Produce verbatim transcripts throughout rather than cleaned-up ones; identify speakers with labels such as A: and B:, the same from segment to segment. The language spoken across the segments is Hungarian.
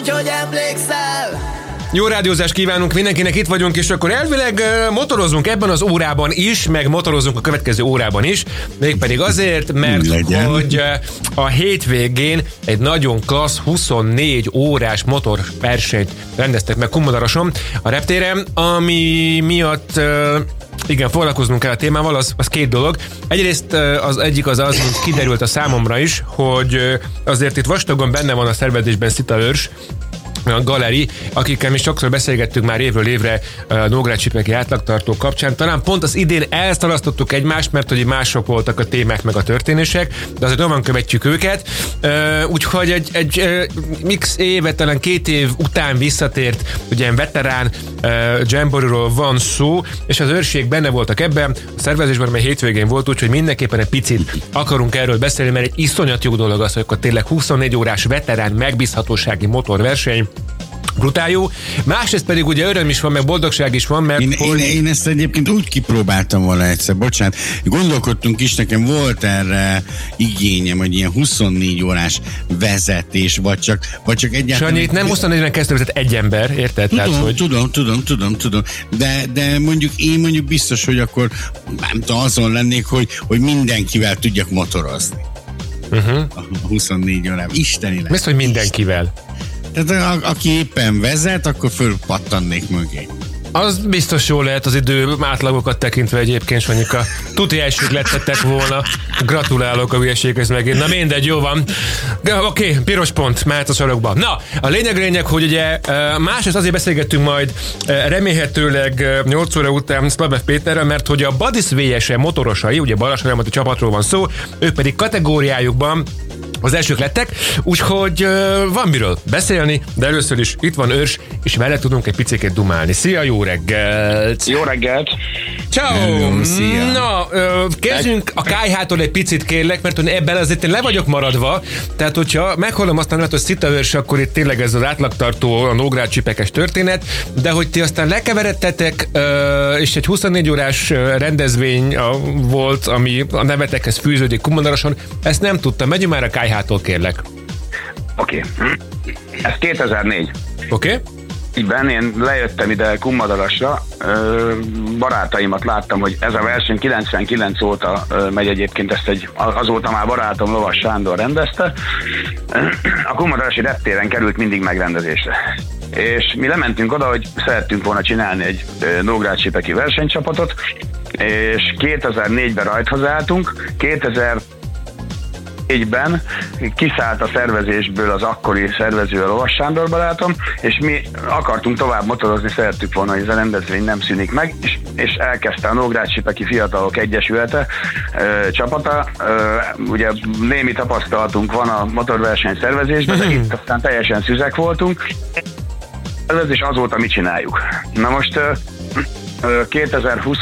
A: Hogy emlékszel?
B: Jó rádiózást kívánunk mindenkinek, itt vagyunk, és akkor elvileg uh, motorozunk ebben az órában is, meg motorozunk a következő órában is, mégpedig azért, mert hogy uh, a hétvégén egy nagyon klassz huszonnégy órás motorversenyt rendeztek meg Kunmadaroson a reptéren, ami miatt uh, igen, foglalkoznunk kell a témával, az, az két dolog. Egyrészt az egyik az az, mint kiderült a számomra is, hogy azért itt vastagon benne van a szervezésben Szita Őrs, a Galeri, akikkel mi sokszor beszélgettünk már évről évre a Nógrád-Sipeki átlagtartó kapcsán. Talán pont az idén elszalasztottuk egymást, mert hogy mások voltak a témák meg a történések, de azért onnan követjük őket. Úgyhogy egy, egy mix éve, talán két év után visszatért, ugye ilyen veterán Jamboree-ról van szó, és az őrség benne voltak ebben, a szervezésben, amely hétvégén volt, úgyhogy mindenképpen egy picit akarunk erről beszélni, mert egy iszonyat jó dolog az, hogy akkor tényleg huszonnégy órás veterán megbízhatósági motorverseny, brutál jó. Másrészt pedig ugye öröm is van, meg boldogság is van, mert
C: én,
B: hogy...
C: én, én ezt egyébként úgy kipróbáltam volna egyszer, bocsánat, gondolkodtunk is, nekem volt erre igényem, hogy ilyen huszonnégy órás vezetés, vagy csak, vagy csak egyáltalán...
B: Sanyi, itt nem huszonnégyben kezdtem, vezet egy ember, érted?
C: Tudom,
B: Tehát, hogy...
C: tudom, tudom, tudom, tudom, de, de mondjuk én mondjuk biztos, hogy akkor nem tudom, azon lennék, hogy, hogy mindenkivel tudjak motorozni. Uh-huh. A huszonnégy órában. Isteni lesz.
B: Ezt, hogy mindenkivel?
C: Tehát a, aki éppen vezet, akkor fölpattannék mögé.
B: Az biztos jó lehet az idő átlagokat tekintve egyébként, Sanyika. Tuti elsők lettettek volna. Gratulálok a hülyeséghez megint. Na mindegy, jó van. Oké, okay, piros pont, mehet a sarokba. Na, a lényeg lényeg, hogy ugye másrészt azért beszélgettünk majd remélhetőleg nyolc óra után Szlabev Péterrel, mert hogy a Badis vé es e motorosai, ugye Balassafolyamatú csapatról van szó, ők pedig kategóriájukban az elsők lettek, úgyhogy uh, van miről beszélni, de először is itt van Őrs, és vele tudunk egy picit dumálni. Szia, jó reggelt!
D: Jó reggelt!
B: Ciao. Na, uh, kezdjünk a kályhától egy picit, kérlek, mert ebben azért én le vagyok maradva, tehát hogyha meghallom aztán, hogy Szita Őrs, akkor itt tényleg ez az átlagtartó, a Nógrád-Sipekes történet, de hogy ti aztán lekeveredtetek, uh, és egy huszonnégy órás rendezvény uh, volt, ami a nevetekhez fűződik Kunmadaroson, ezt nem tudtam. Megyünk már a kályhától, kérlek.
D: Oké. Okay. Ez kétezer-négy.
B: Oké. Okay.
D: Ígyben én lejöttem ide Kunmadarasra, barátaimat láttam, hogy ez a verseny kilencvenkilenc óta megy egyébként, ezt egy, azóta már barátom Lovas Sándor rendezte. A kunmadarasi reptéren került mindig megrendezésre. És mi lementünk oda, hogy szerettünk volna csinálni egy Nógrád-Sipeki versenycsapatot, és kétezer-négyben rajthoz álltunk, kétezer egyben kiszállt a szervezésből az akkori szervező, a Lovas Sándor barátom, és mi akartunk tovább motorozni, szerettük volna, hogy ez a rendezvény nem szűnik meg, és, és elkezdte a Nógrád-Sipeki Fiatalok Egyesülete ö, csapata. Ö, ugye némi tapasztalatunk van a motorverseny szervezésben, de itt aztán teljesen szüzek voltunk, és azóta mit csináljuk. Na most ö, ö, kétezer-húsz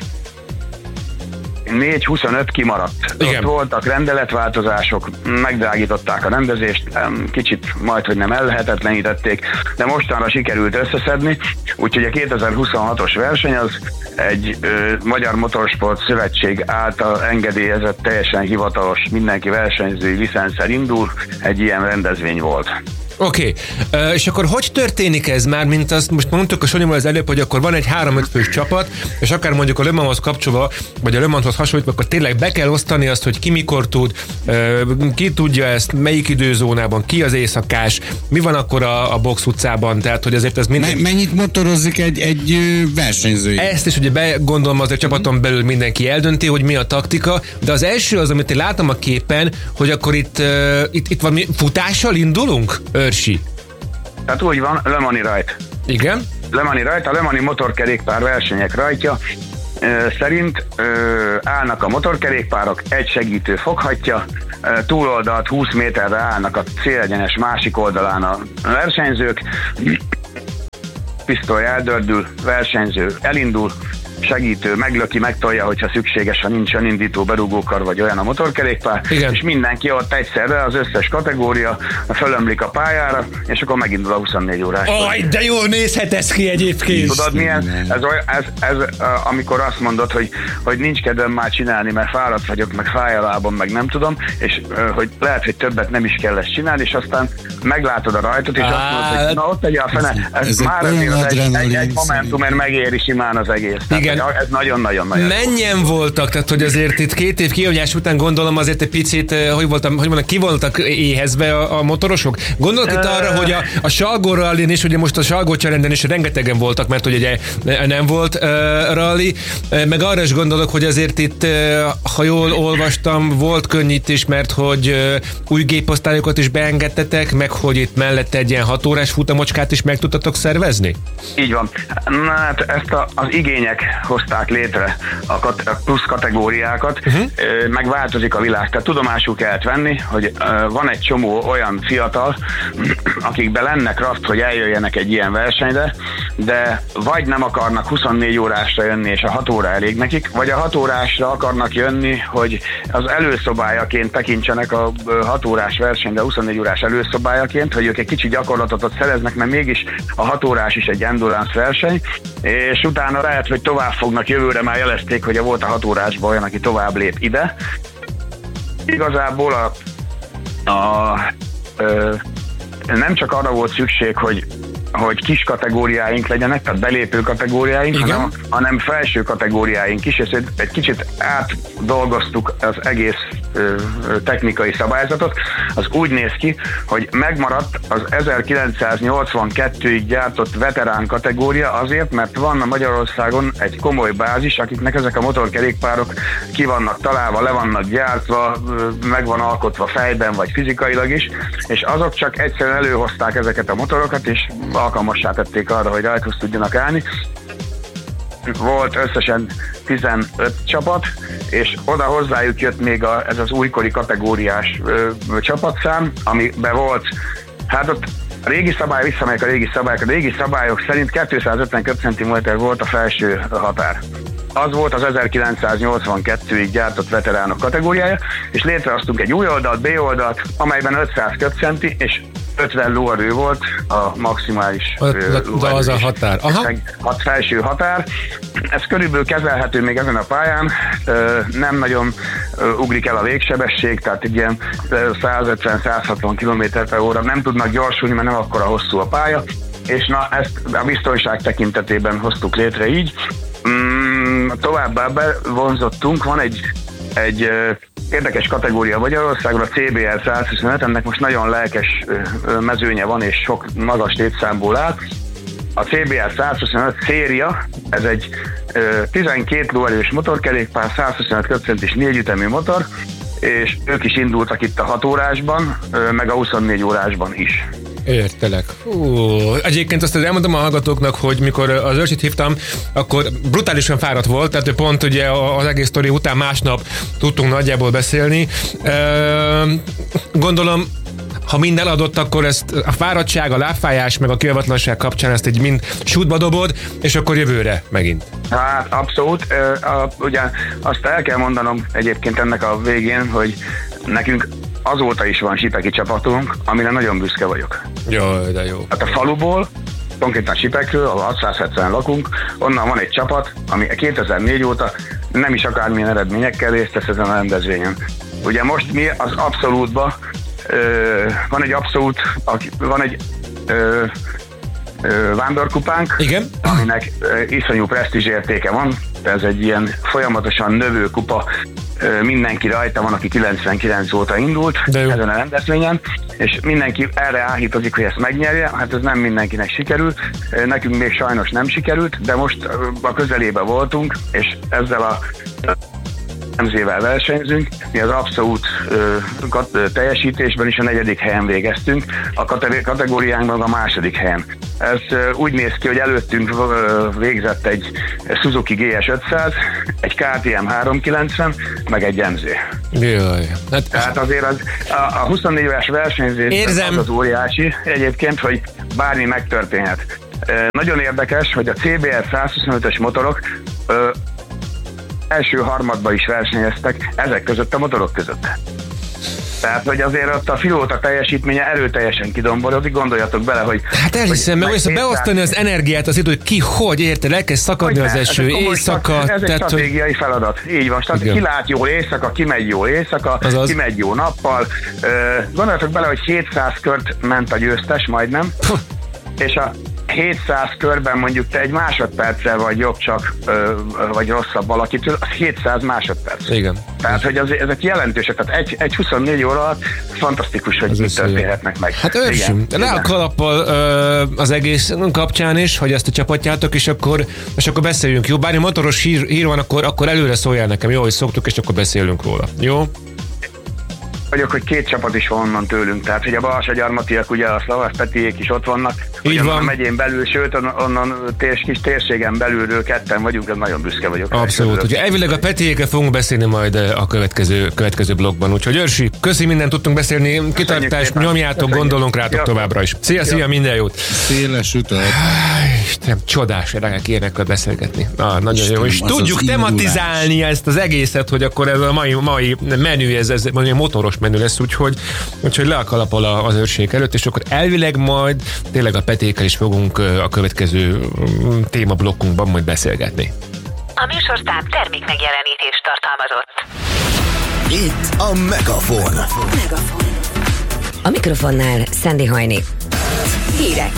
D: négy huszonöt kimaradt. Igen. Ott voltak rendeletváltozások, megdrágították a rendezést, kicsit majd, hogy nem ellehetetlenítették, de mostanra sikerült összeszedni, úgyhogy a kétezer-huszonhatos verseny az egy ö, Magyar Motorsport Szövetség által engedélyezett, teljesen hivatalos, mindenki versenyzői licenszer indul, egy ilyen rendezvény volt.
B: Oké, okay. uh, és akkor hogy történik ez már, mint azt most mondtuk a Sanyival az előbb, hogy akkor van egy három-öt fős csapat, és akár mondjuk a Le Manshoz kapcsolva, vagy a Le Manshoz hasonlítva, akkor tényleg be kell osztani azt, hogy ki mikor tud, uh, ki tudja ezt, melyik időzónában, ki az éjszakás, mi van akkor a, a box utcában, tehát hogy azért ez minden...
C: Mennyit motorozik egy, egy versenyző?
B: Ezt is ugye begondolom, az a csapaton belül mindenki eldönti, hogy mi a taktika, de az első az, amit én látom a képen, hogy akkor itt, uh, itt, itt valami futással indulunk? Őrsi.
D: Tehát úgy van, Le Mani rajt.
B: Igen.
D: Le Mani rajt, a Le Mani motorkerékpár versenyek rajtja ö, szerint ö, állnak a motorkerékpárok, egy segítő foghatja, ö, túloldalt húsz méterre állnak a célegyenes másik oldalán a versenyzők, pisztoly eldördül, versenyző elindul, segítő, meglöki, megtolja, hogyha szükséges, ha nincs önindító berúgókar, vagy olyan a motorkerékpár, igen. És mindenki ott egyszerre, az összes kategória fölömlik a pályára, és akkor megindul a huszonnégy órás.
B: Aj, de jól nézhet ez ki egyébként.
D: Tudod milyen? Ez, ez, ez, ez, amikor azt mondod, hogy, hogy nincs kedvem már csinálni, mert fáradt vagyok, meg fáj a lábam, meg nem tudom, és hogy lehet, hogy többet nem is kell ezt csinálni, és aztán meglátod a rajtot, és Á, azt mondod, hogy na ott egy a fene, ez, ez már azért egy, egy, egy momentumért megéri simán az egész. Igen. Tehát, ez nagyon-nagyon-nagyon.
B: Mennyien voltak, tehát hogy azért itt két év kihagyás után gondolom azért egy picit, hogy voltam, hogy mondom, ki voltak éhezve a, a motorosok? Gondolok itt arra, hogy a, a Salgó rallin is, ugye most a Salgó-Cserenden is rengetegen voltak, mert ugye nem volt uh, rally, meg arra is gondolok, hogy azért itt, uh, ha jól olvastam, volt könnyítés, mert hogy uh, új géposztályokat is beengedtetek, meg hogy itt mellette egy ilyen hat órás futamocskát is meg tudtatok szervezni?
D: Így van. Na, hát ezt a, az igények hozták létre a, kat- a plusz kategóriákat, uh-huh. meg változik a világ. Tehát tudomásul kellett venni, hogy uh, van egy csomó olyan fiatal, akikben lenne kraft, hogy eljöjjenek egy ilyen versenyre, de vagy nem akarnak huszonnégy órásra jönni, és a hat óra elég nekik, vagy a hat órásra akarnak jönni, hogy az előszobájaként tekintsenek a hat órás versenyre, huszonnégy órás előszobájaként, hogy ők egy kicsi gyakorlatot ott szereznek, mert mégis a hat órás is egy endurance verseny, és utána lehet, hogy tovább fognak, jövőre már jelezték, hogy volt a hat órásban olyan, aki tovább lép ide. Igazából a, a, a nem csak arra volt szükség, hogy hogy kis kategóriáink legyenek, tehát belépő kategóriáink, hanem, hanem felső kategóriáink is, és egy kicsit átdolgoztuk az egész ö, technikai szabályzatot. Az úgy néz ki, hogy megmaradt az ezerkilencszáznyolcvankettőig gyártott veterán kategória azért, mert van a Magyarországon egy komoly bázis, akiknek ezek a motorkerékpárok ki vannak találva, le vannak gyártva, meg van alkotva fejben, vagy fizikailag is, és azok csak egyszerűen előhozták ezeket a motorokat, és alkalmassá tették arra, hogy rajthoz tudjanak állni. Volt összesen tizenöt csapat, és oda hozzájuk jött még a, ez az újkori kategóriás ö, csapatszám, amiben volt, hát ott a régi szabály, visszamegyek a régi szabályok, a régi szabályok szerint kétszázötven köbcentiméter volt a felső határ. Az volt az ezerkilencszáznyolcvankettőig gyártott veteránok kategóriája, és létrehoztunk egy új oldalt, B oldalt, amelyben ötszáz köbcenti és ötven lóerő volt a maximális lóerő.
B: De az a határ. Aha.
D: A felső határ. Ez körülbelül kezelhető még ezen a pályán. Nem nagyon ugrik el a végsebesség, tehát egy ilyen százötven-százhatvan kilométer per óra. Nem tudnak gyorsulni, mert nem akkora hosszú a pálya. És na, ezt a biztonság tekintetében hoztuk létre így. Mm, továbbá bevonzottunk, van egy egy uh, érdekes kategória Magyarországon, a cé bé er százhuszonöt, ennek most nagyon lelkes uh, mezőnye van, és sok magas létszámból áll. A cé bé er százhuszonöt széria, ez egy uh, tizenkét lóerős motorkerékpár, százhuszonöt köbcentis négy ütemű motor, és ők is indultak itt a hat órásban, uh, meg a huszonnégy órásban is.
B: Értelek. Ú, egyébként azt elmondom a hallgatóknak, hogy mikor az Őrsit hívtam, akkor brutálisan fáradt volt, tehát pont ugye az egész sztori után másnap tudtunk nagyjából beszélni. Gondolom, ha mind eladott, akkor ezt a fáradtság, a lábfájás, meg a kiavatlanság kapcsán ezt egy mind sútba dobod, és akkor jövőre megint.
D: Hát abszolút. Ugye azt el kell mondanom egyébként ennek a végén, hogy nekünk azóta is van sipeki csapatunk, amire nagyon büszke vagyok.
B: Jaj, de jó.
D: Hát a faluból, konkrétan Sipekről, ahol hatszázhetven lakunk, onnan van egy csapat, ami kétezer-négy óta nem is akármilyen eredményekkel részt vesz ezen a rendezvényen. Ugye most mi az abszolútban ö, van egy abszolút, van egy ö, ö, vándorkupánk, igen, aminek ö, iszonyú presztízs értéke van. Ez egy ilyen folyamatosan növő kupa, mindenki rajta van, aki kilencvenkilenc óta indult ezen a rendezvényen, és mindenki erre áhítozik, hogy ezt megnyerje. Hát ez nem mindenkinek sikerült, nekünk még sajnos nem sikerült, de most a közelében voltunk, és ezzel a emzével versenyzünk. Mi az abszolút uh, teljesítésben is a negyedik helyen végeztünk, a kategóriánkban a második helyen. Ez uh, úgy néz ki, hogy előttünk uh, végzett egy Suzuki gé es ötszáz, egy ká té em háromszázkilencven, meg egy em zé.
B: Jaj. Hát...
D: Tehát azért az, a, a huszonnégy éves versenyzés az, az óriási egyébként, hogy bármi megtörténhet. Uh, nagyon érdekes, hogy a cé bé er százhuszonötös motorok ö, első harmadban is versenyeztek, ezek között a motorok között. Tehát, hogy azért ott a pilóta teljesítménye erőteljesen kidomborodik, gondoljatok bele, hogy...
B: Hát elhiszem, mert össze beosztani az energiát, az idő, hogy ki hogy, érted, elkezd szakadni az eső, éjszaka...
D: Ez egy
B: tehát,
D: stratégiai
B: hogy...
D: feladat, így van. Tehát ki lát jól éjszaka, ki megy jól éjszaka,
B: Azaz.
D: ki megy jó nappal. Gondoljatok bele, hogy hétszáz kört ment a győztes, majdnem, és a hétszáz körben mondjuk te egy másodperccel vagy jobb csak, ö, vagy rosszabb valakitől, az hétszáz másodperc.
B: Igen.
D: Tehát, hogy az, ezek jelentősek, tehát egy, egy huszonnégy óra alatt fantasztikus, hogy mit történhetnek meg.
B: Hát őrsünk, le a kalappal ö, az egész kapcsán is, hogy ezt a csapatjátok, és akkor, és akkor beszéljünk, jó? Bármi motoros hír, hír van, akkor, akkor előre szóljál nekem, jó, hogy szoktuk, és akkor beszélünk róla, jó?
D: Vagyok, hogy két csapat is van onnan tőlünk, tehát hogy a Balassa-Gyarmatiak, ugye a Szlavas Petiék is ott vannak, ugye a megyén belül, sőt onnan térs, kis térségen belülről ketten vagyunk, ez nagyon büszke vagyok.
B: Abszolút, ugye elvileg a Petiékkel fogunk beszélni majd a következő, következő blogban, úgyhogy Őrsi, köszi, mindent tudtunk beszélni, kitartást, nyomjátok, gondolunk rátok ja. továbbra is. Szia, szia, ja. minden jót!
C: Széles utat!
B: Istenem, csodás, reggel ilyenekkel beszélgetni. Na, nagyon Istenem, jó, és tudjuk tematizálni indulás. Ezt az egészet, hogy akkor ez a mai, mai menü, ez, ez mondjuk motoros menü lesz, úgyhogy, úgyhogy le a kalappal az Őrsék előtt, és akkor elvileg majd tényleg a Petékkel is fogunk a következő témablokkunkban majd beszélgetni.
E: A műsorszám termék megjelenítést tartalmazott.
A: Itt a Megafon.
E: Megafon. A mikrofonnál Szendi Hajni. Hírek.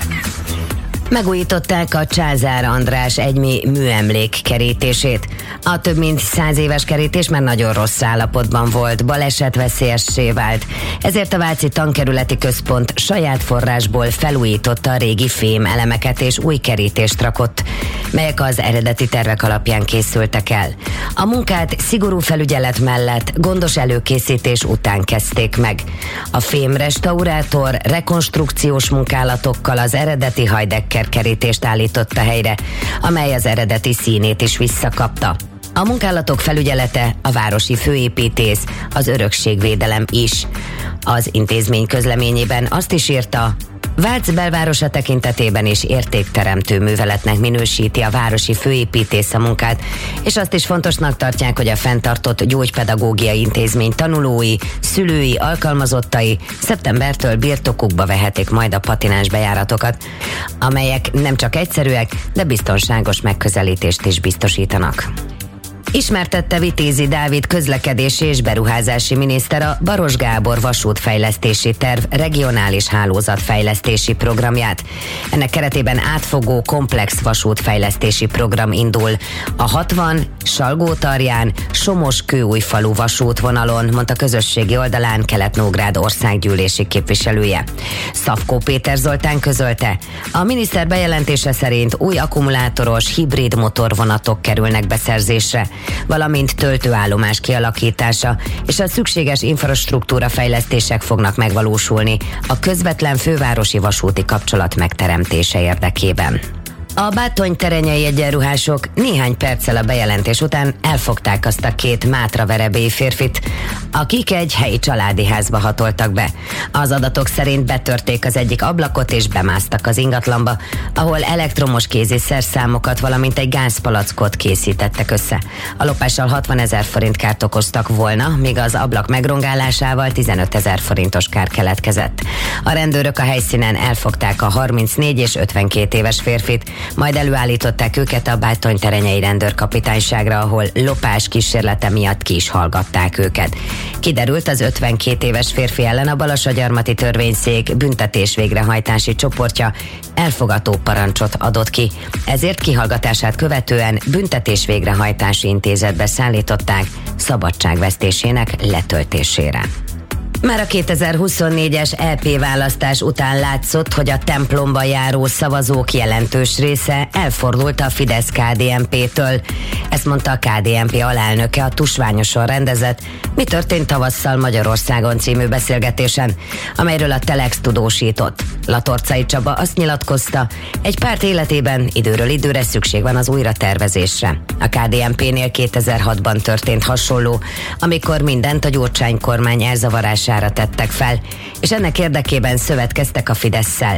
E: Megújították a Császár András egymi műemlék kerítését. A több mint száz éves kerítés már nagyon rossz állapotban volt, balesetveszélyessé vált. Ezért a Váci Tankerületi Központ saját forrásból felújította a régi fém elemeket és új kerítést rakott, melyek az eredeti tervek alapján készültek el. A munkát szigorú felügyelet mellett gondos előkészítés után kezdték meg. A fémrestaurátor rekonstrukciós munkálatokkal az eredeti Heidecker kerítést állította helyre, amely az eredeti színét is visszakapta. A munkálatok felügyelete a városi főépítész, az örökségvédelem is. Az intézmény közleményében azt is írta, Vác belvárosa tekintetében is értékteremtő műveletnek minősíti a városi főépítész a munkát, és azt is fontosnak tartják, hogy a fenntartott gyógypedagógiai intézmény tanulói, szülői, alkalmazottai szeptembertől birtokukba vehetik majd a patináns bejáratokat, amelyek nem csak egyszerűek, de biztonságos megközelítést is biztosítanak. Ismertette Vitézi Dávid közlekedési és beruházási miniszter a Baros Gábor vasútfejlesztési terv regionális hálózatfejlesztési programját. Ennek keretében átfogó komplex vasútfejlesztési program indul a hatvan Salgótarján Somos-Kőújfalu vasútvonalon, mondta közösségi oldalán Kelet-Nógrád országgyűlési képviselője. Szafkó Péter Zoltán közölte, a miniszter bejelentése szerint új akkumulátoros hibrid motorvonatok kerülnek beszerzésre, valamint töltőállomás kialakítása és a szükséges infrastruktúra fejlesztések fognak megvalósulni a közvetlen fővárosi vasúti kapcsolat megteremtése érdekében. A bátony-terenyei egyenruhások néhány perccel a bejelentés után elfogták azt a két mátraverebély férfit, akik egy helyi családi házba hatoltak be. Az adatok szerint betörték az egyik ablakot és bemásztak az ingatlanba, ahol elektromos kézi szerszámokat, valamint egy gázpalackot készítettek össze. A lopással hatvanezer forint kárt okoztak volna, míg az ablak megrongálásával tizenötezer forintos kár keletkezett. A rendőrök a helyszínen elfogták a harmincnégy és ötvenkét éves férfit, majd előállították őket a bátony-terenyei rendőrkapitányságra, ahol lopás kísérlete miatt ki is hallgatták őket. Kiderült, az ötvenkét éves férfi ellen a Balassagyarmati törvényszék büntetés végrehajtási csoportja elfogató parancsot adott ki. Ezért kihallgatását követően büntetés végrehajtási intézetbe szállították szabadságvesztésének letöltésére. Már a kétezer-huszonnégyes é pé választás után látszott, hogy a templomba járó szavazók jelentős része elfordult a Fidesz-ká dé en pé-től. Ezt mondta a ká dé en pé alelnöke a tusványoson rendezett Mi történt tavasszal Magyarországon című beszélgetésen, amelyről a Telex tudósított. Latorcai Csaba azt nyilatkozta, egy párt életében időről időre szükség van az újratervezésre. A ká dé en pé-nél kétezer-hatban történt hasonló, amikor mindent a Gyurcsány kormány elzavarására tettek fel, és ennek érdekében szövetkeztek a Fidesszel.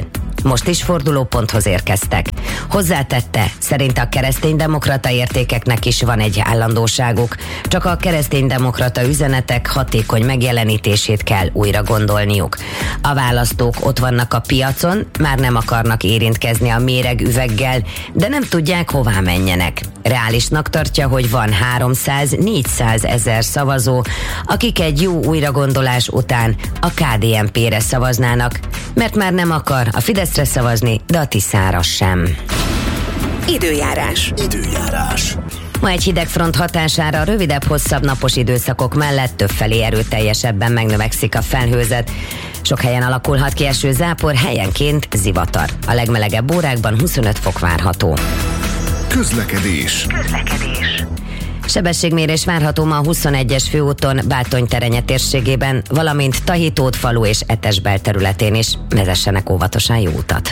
E: most is fordulóponthoz érkeztek. Hozzátette, szerint a kereszténydemokrata értékeknek is van egy állandóságuk, csak a kereszténydemokrata üzenetek hatékony megjelenítését kell újra gondolniuk. A választók ott vannak a piacon, már nem akarnak érintkezni a méregüveggel, de nem tudják, hová menjenek. Reálisnak tartja, hogy van háromszáz-négyszáz ezer szavazó, akik egy jó újragondolás után a ká dé en pére szavaznának, mert már nem akar a Fideszre szavazni, de a Tiszára sem.
F: Időjárás.
A: Időjárás.
E: Ma egy hideg front hatására rövidebb-hosszabb napos időszakok mellett többfelé erőteljesebben megnövekszik a felhőzet. Sok helyen alakulhat ki eső, zápor, helyenként zivatar. A legmelegebb órákban huszonöt fok várható.
A: Közlekedés.
F: Közlekedés.
E: Sebességmérés várható ma a huszonegyes főúton Bátony-Terenye térségében, valamint Tahitót-falu és Etesbel területén is. Vezessenek óvatosan, jó utat!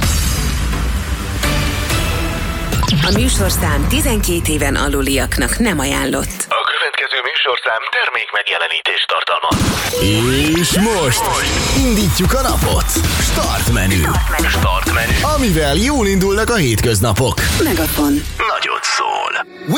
F: A műsorszám tizenkét éven aluliaknak nem ajánlott.
G: A következő műsorszám termék megjelenítést tartalmaz.
A: És most indítjuk a napot. Start menü.
G: Start menü.
A: Amivel jól indulnak a hétköznapok.
F: Megafon.
G: Nagyot szól.